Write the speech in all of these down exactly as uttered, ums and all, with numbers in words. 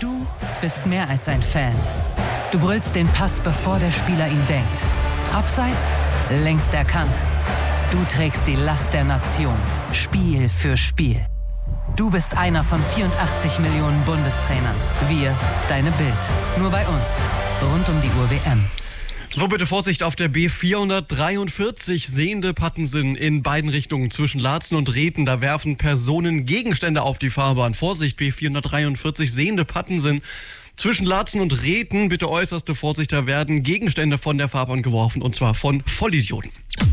Du bist mehr als ein Fan. Du brüllst den Pass, bevor der Spieler ihn denkt. Abseits, längst erkannt. Du trägst die Last der Nation, Spiel für Spiel. Du bist einer von vierundachtzig Millionen Bundestrainern. Wir, deine Bild. Nur bei uns. Rund um die Uhr W M. So, bitte Vorsicht auf der B vierhundertdreiundvierzig Sehende Pattensen in beiden Richtungen zwischen Laatzen und Rethen. Da werfen Personen Gegenstände auf die Fahrbahn. Vorsicht, B vierhundertdreiundvierzig Sehende Pattensen zwischen Laatzen und Rethen. Bitte äußerste Vorsicht, da werden Gegenstände von der Fahrbahn geworfen und zwar von Vollidioten.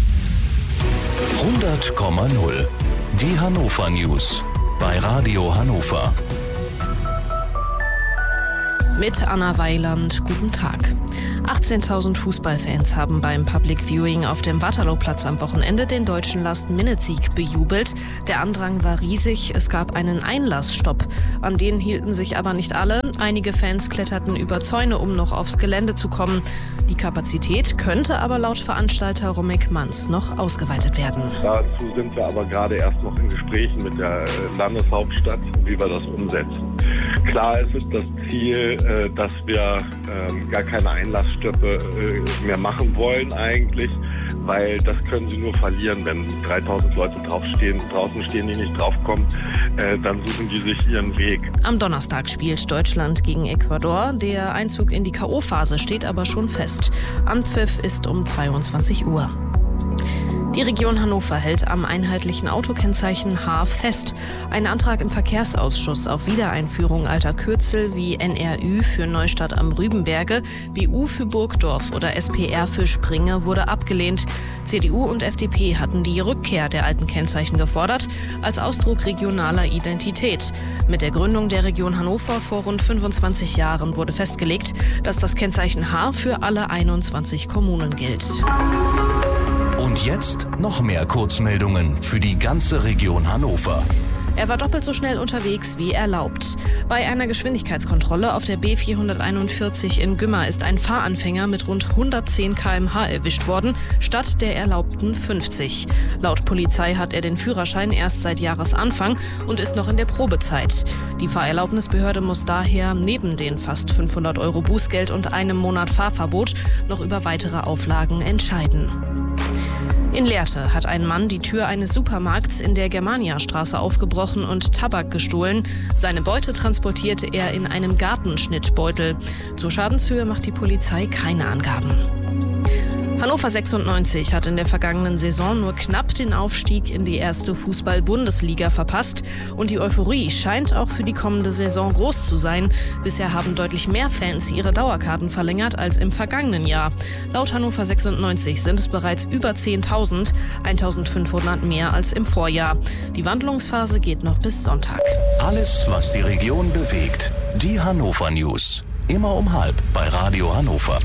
hundert Komma null. Die Hannover News bei Radio Hannover. Mit Anna Weiland, guten Tag. achtzehntausend Fußballfans haben beim Public Viewing auf dem Waterlooplatz am Wochenende den deutschen Last-Minute-Sieg bejubelt. Der Andrang war riesig, es gab einen Einlassstopp. An den hielten sich aber nicht alle. Einige Fans kletterten über Zäune, um noch aufs Gelände zu kommen. Die Kapazität könnte aber laut Veranstalter Romek Manz noch ausgeweitet werden. Dazu sind wir aber gerade erst noch in Gesprächen mit der Landeshauptstadt, wie wir das umsetzen. Klar ist es das Ziel, dass wir ähm, gar keine Einlassstöppe äh, mehr machen wollen eigentlich, weil das können sie nur verlieren, wenn dreitausend Leute draufstehen, draußen stehen, die nicht draufkommen, äh, dann suchen die sich ihren Weg. Am Donnerstag spielt Deutschland gegen Ecuador. Der Einzug in die K O-Phase steht aber schon fest. Anpfiff ist um zweiundzwanzig Uhr. Die Region Hannover hält am einheitlichen Autokennzeichen H fest. Ein Antrag im Verkehrsausschuss auf Wiedereinführung alter Kürzel wie N R Ü für Neustadt am Rübenberge, B U für Burgdorf oder S P R für Springe wurde abgelehnt. C D U und F D P hatten die Rückkehr der alten Kennzeichen gefordert, als Ausdruck regionaler Identität. Mit der Gründung der Region Hannover vor rund fünfundzwanzig Jahren wurde festgelegt, dass das Kennzeichen H für alle einundzwanzig Kommunen gilt. Und jetzt noch mehr Kurzmeldungen für die ganze Region Hannover. Er war doppelt so schnell unterwegs wie erlaubt. Bei einer Geschwindigkeitskontrolle auf der B vierhunderteinundvierzig in Gümmer ist ein Fahranfänger mit rund hundertzehn Kilometer pro Stunde erwischt worden, statt der erlaubten fünfzig. Laut Polizei hat er den Führerschein erst seit Jahresanfang und ist noch in der Probezeit. Die Fahrerlaubnisbehörde muss daher neben den fast fünfhundert Euro Bußgeld und einem Monat Fahrverbot noch über weitere Auflagen entscheiden. In Lehrte hat ein Mann die Tür eines Supermarkts in der Germaniastraße aufgebrochen und Tabak gestohlen. Seine Beute transportierte er in einem Gartenschnittbeutel. Zur Schadenshöhe macht die Polizei keine Angaben. Hannover sechsundneunzig hat in der vergangenen Saison nur knapp den Aufstieg in die erste Fußball-Bundesliga verpasst. Und die Euphorie scheint auch für die kommende Saison groß zu sein. Bisher haben deutlich mehr Fans ihre Dauerkarten verlängert als im vergangenen Jahr. Laut Hannover sechsundneunzig sind es bereits über zehntausend, eintausendfünfhundert mehr als im Vorjahr. Die Wandlungsphase geht noch bis Sonntag. Alles, was die Region bewegt. Die Hannover News. Immer um halb bei Radio Hannover.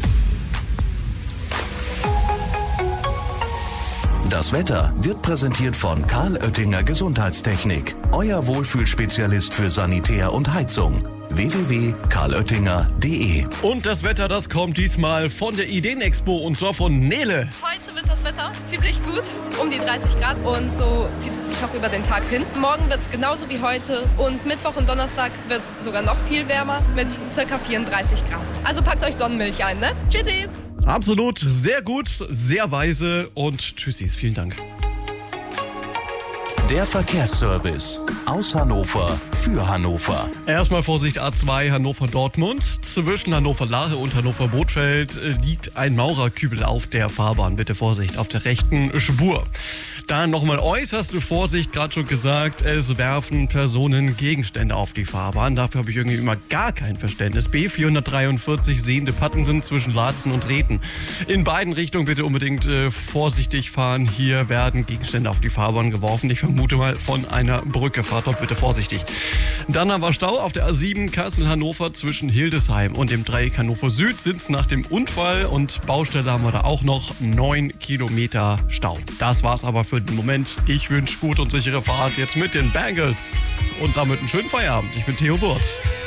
Das Wetter wird präsentiert von Karl Oettinger Gesundheitstechnik. Euer Wohlfühlspezialist für Sanitär und Heizung. w w w punkt karl oettinger punkt d e. Und das Wetter, das kommt diesmal von der Ideenexpo und zwar von Nele. Heute wird das Wetter ziemlich gut, um die dreißig Grad und so zieht es sich auch über den Tag hin. Morgen wird es genauso wie heute und Mittwoch und Donnerstag wird es sogar noch viel wärmer mit ca. vierunddreißig Grad. Also packt euch Sonnenmilch ein, ne? Tschüssis! Absolut, sehr gut, sehr weise und tschüssis, vielen Dank. Der Verkehrsservice aus Hannover für Hannover. Erstmal Vorsicht A zwei Hannover-Dortmund. Zwischen Hannover-Lahe und Hannover-Bothfeld liegt ein Maurerkübel auf der Fahrbahn. Bitte Vorsicht auf der rechten Spur. Dann nochmal äußerste Vorsicht, gerade schon gesagt, es werfen Personen Gegenstände auf die Fahrbahn. Dafür habe ich irgendwie immer gar kein Verständnis. B vierhundertdreiundvierzig Sehende Pattensen zwischen Laatzen und Rethen. In beiden Richtungen bitte unbedingt äh, vorsichtig fahren. Hier werden Gegenstände auf die Fahrbahn geworfen. Ich vermute mal von einer Brücke. Fahrt dort bitte vorsichtig. Dann haben wir Stau auf der A sieben Kassel-Hannover zwischen Hildesheim und dem Dreieck Hannover Süd. Sind es nach dem Unfall und Baustelle haben wir da auch noch neun Kilometer Stau. Das war's aber für den Moment. Ich wünsche gut und sichere Fahrt jetzt mit den Bangles und damit einen schönen Feierabend. Ich bin Theo Wirth.